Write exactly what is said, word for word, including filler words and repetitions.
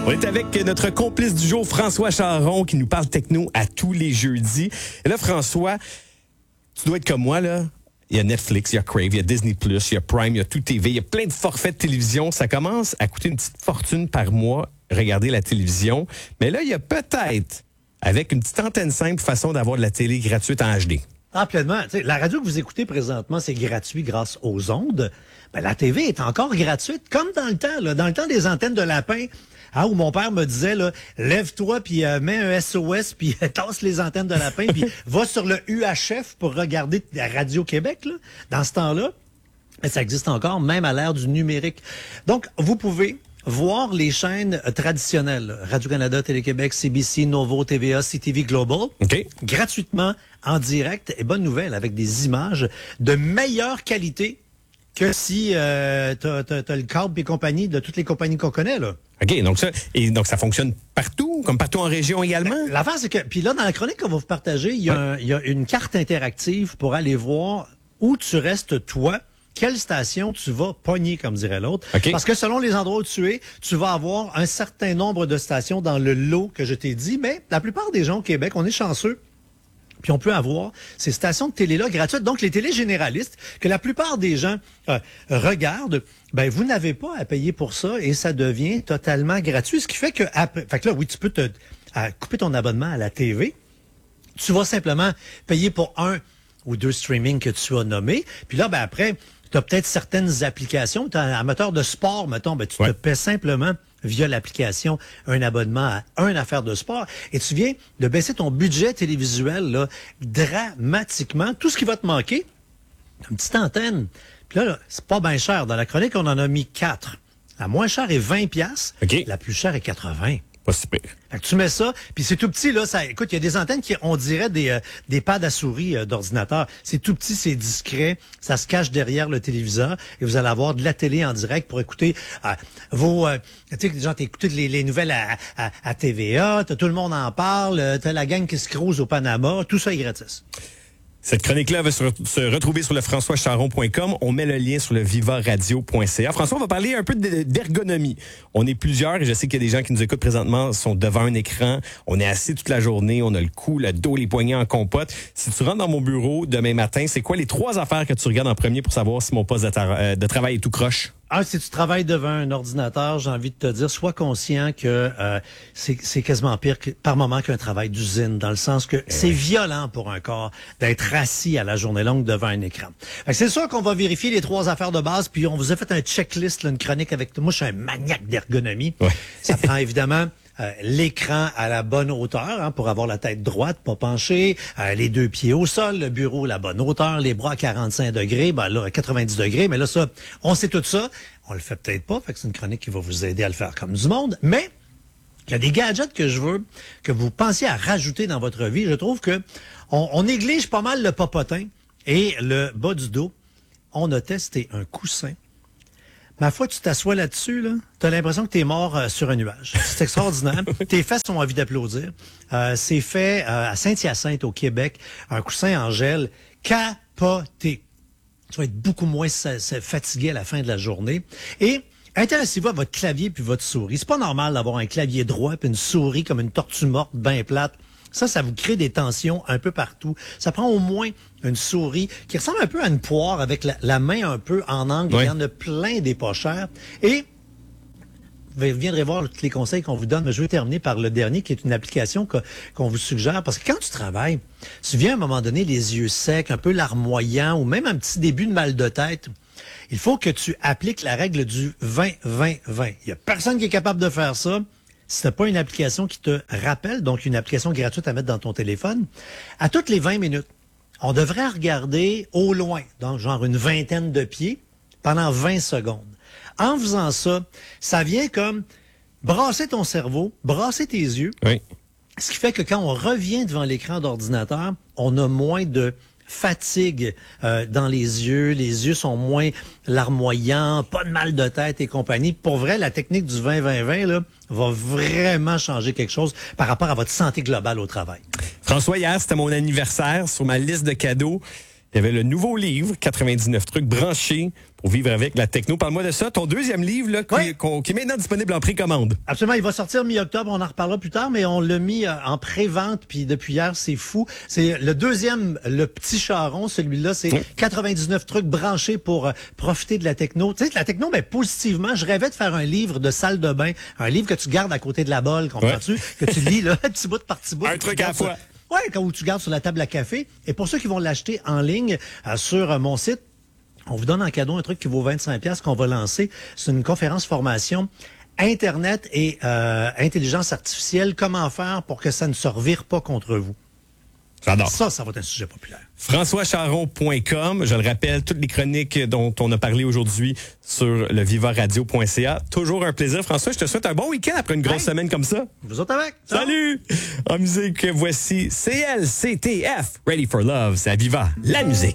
On est avec notre complice du jour, François Charon, qui nous parle techno à tous les jeudis. Et là, François, tu dois être comme moi, là. Il y a Netflix, il y a Crave, il y a Disney plus, il y a Prime, il y a Tout T V, il y a plein de forfaits de télévision. Ça commence à coûter une petite fortune par mois, regarder la télévision. Mais là, il y a peut-être, avec une petite antenne simple, façon d'avoir de la télé gratuite en H D. Ah, pleinement. T'sais, la radio que vous écoutez présentement, c'est gratuit grâce aux ondes. Ben, la T V est encore gratuite, comme dans le temps, là, dans le temps des antennes de lapin. Ah, où mon père me disait, là, lève-toi, puis euh, mets un S O S, puis euh, tasse les antennes de lapin, puis va sur le U H F pour regarder la Radio-Québec, là. Dans ce temps-là, ça existe encore, même à l'ère du numérique. Donc, vous pouvez voir les chaînes traditionnelles, Radio-Canada, Télé-Québec, C B C, Novo, T V A, C T V Global, OK, gratuitement, en direct, et bonne nouvelle, avec des images de meilleure qualité que si euh, t'as, t'as, t'as le câble et compagnie de toutes les compagnies qu'on connaît, là. OK, donc ça, et donc ça fonctionne partout, comme partout en région également? L'affaire, c'est que, puis là, dans la chronique qu'on va vous partager, il y, a ouais. un, il y a une carte interactive pour aller voir où tu restes, toi, quelle station tu vas pogner, comme dirait l'autre. Okay. Parce que selon les endroits où tu es, tu vas avoir un certain nombre de stations dans le lot que je t'ai dit, mais la plupart des gens au Québec, on est chanceux. Puis on peut avoir ces stations de télé-là gratuites. Donc, les télés généralistes, que la plupart des gens euh, regardent, ben vous n'avez pas à payer pour ça et ça devient totalement gratuit. Ce qui fait que, après, fait que là, oui, tu peux te à, couper ton abonnement à la T V. Tu vas simplement payer pour un ou deux streamings que tu as nommés. Puis là, ben après, tu as peut-être certaines applications. Tu es un amateur de sport, mettons, ben tu ouais. te paies simplement via l'application, un abonnement à une affaire de sport. Et tu viens de baisser ton budget télévisuel là, dramatiquement. Tout ce qui va te manquer, une petite antenne. Puis là, là c'est pas bien cher. Dans la chronique, on en a mis quatre. La moins chère est vingt piastres. Okay. La plus chère est quatre-vingts. Pas si pire. Fait que tu mets ça, puis c'est tout petit, là. Ça, écoute, il y a des antennes qui, on dirait, des, euh, des pads à souris euh, d'ordinateur. C'est tout petit, c'est discret. Ça se cache derrière le téléviseur et vous allez avoir de la télé en direct pour écouter euh, vos... Euh, tu sais, genre, t'écoutes les, les nouvelles à, à, à T V A, t'as tout le monde en parle, t'as la gang qui se crouse au Panama, tout ça est gratis. Cette chronique-là va se, re- se retrouver sur le françois charon point com. On met le lien sur le viva radio point c a. François, on va parler un peu de, d'ergonomie. On est plusieurs et je sais qu'il y a des gens qui nous écoutent présentement, sont devant un écran. On est assis toute la journée, on a le cou, le dos, les poignets en compote. Si tu rentres dans mon bureau demain matin, c'est quoi les trois affaires que tu regardes en premier pour savoir si mon poste de, ta- euh, de travail est tout croche? Un, si tu travailles devant un ordinateur, j'ai envie de te dire, sois conscient que euh, c'est, c'est quasiment pire que, par moment qu'un travail d'usine, dans le sens que eh c'est oui. violent pour un corps d'être assis à la journée longue devant un écran. Fait que c'est sûr qu'on va vérifier les trois affaires de base, puis on vous a fait un checklist, là, une chronique avec... Moi, je suis un maniaque d'ergonomie. Ouais. Ça prend évidemment... Euh, l'écran à la bonne hauteur hein, pour avoir la tête droite, pas penchée, euh, les deux pieds au sol, le bureau à la bonne hauteur, les bras à quarante-cinq degrés, ben là à quatre-vingt-dix degrés, mais là ça, on sait tout ça, on le fait peut-être pas, fait que c'est une chronique qui va vous aider à le faire comme du monde, mais il y a des gadgets que je veux que vous pensiez à rajouter dans votre vie. Je trouve que on, on néglige pas mal le popotin et le bas du dos. On a testé un coussin. Ma foi, tu t'assois là-dessus, là, t'as l'impression que t'es mort euh, sur un nuage. C'est extraordinaire. Tes fesses ont envie d'applaudir. Euh, c'est fait euh, à Saint-Hyacinthe, au Québec. Un coussin en gel capoté. Tu vas être beaucoup moins sa- sa- fatigué à la fin de la journée. Et intéressez-vous à votre clavier puis votre souris. C'est pas normal d'avoir un clavier droit puis une souris comme une tortue morte bien plate. Ça, ça vous crée des tensions un peu partout. Ça prend au moins une souris qui ressemble un peu à une poire avec la, la main un peu en angle. Oui. Il y en a plein des pas chers. Et vous viendrez voir tous les conseils qu'on vous donne. Mais je vais terminer par le dernier, qui est une application que, qu'on vous suggère. Parce que quand tu travailles, tu viens à un moment donné les yeux secs, un peu larmoyants, ou même un petit début de mal de tête. Il faut que tu appliques la règle du vingt vingt vingt. Il n'y a personne qui est capable de faire ça. Si t'as pas une application qui te rappelle, donc une application gratuite à mettre dans ton téléphone, à toutes les vingt minutes, on devrait regarder au loin, donc genre une vingtaine de pieds, pendant vingt secondes. En faisant ça, ça vient comme brasser ton cerveau, brasser tes yeux. Oui. Ce qui fait que quand on revient devant l'écran d'ordinateur, on a moins de fatigue euh, dans les yeux, les yeux sont moins larmoyants, pas de mal de tête et compagnie. Pour vrai, la technique du vingt vingt vingt là, va vraiment changer quelque chose par rapport à votre santé globale au travail. François, hier, c'était mon anniversaire. Sur ma liste de cadeaux, il y avait le nouveau livre, quatre-vingt-dix-neuf trucs branchés pour pour vivre avec la techno. Parle-moi de ça. Ton deuxième livre, là, qui, Oui. qu'on- qui est maintenant disponible en précommande. Absolument, il va sortir mi-octobre, on en reparlera plus tard, mais on l'a mis euh, en pré-vente, puis depuis hier, c'est fou. C'est le deuxième, le petit charron, celui-là, c'est Oui. quatre-vingt-dix-neuf trucs branchés pour euh, profiter de la techno. Tu sais, la techno, mais positivement, je rêvais de faire un livre de salle de bain, un livre que tu gardes à côté de la bolle, comprends-tu? Que tu lis, là, petit bout par petit bout. Un que tu truc à la gardes sur- fois. Ouais, quand où tu gardes sur la table à café. Et pour ceux qui vont l'acheter en ligne euh, sur euh, mon site, on vous donne en cadeau un truc qui vaut vingt-cinq dollars qu'on va lancer. C'est une conférence formation Internet et euh, intelligence artificielle. Comment faire pour que ça ne se revire pas contre vous? J'adore. Ça, ça va être un sujet populaire. françois charon point com. Je le rappelle, toutes les chroniques dont on a parlé aujourd'hui sur le viva radio point c a. Toujours un plaisir. François, je te souhaite un bon week-end après une grosse Hey. semaine comme ça. Vous autres avec? Ciao. Salut! En musique, voici C L C T F, Ready for Love. C'est à Viva, la musique.